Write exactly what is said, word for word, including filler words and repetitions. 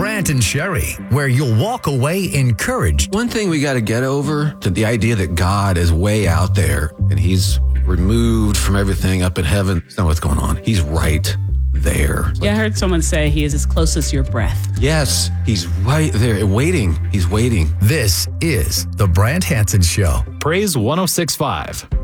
Brant and Sherry, where you'll walk away encouraged. One thing we got to get over, to the idea that God is way out there and he's removed from everything up in heaven. That's not what's going on. He's right there. Yeah, I heard someone say he is as close as your breath. Yes, he's right there, waiting. He's waiting. This is The Brant Hansen Show. Praise one oh six point five.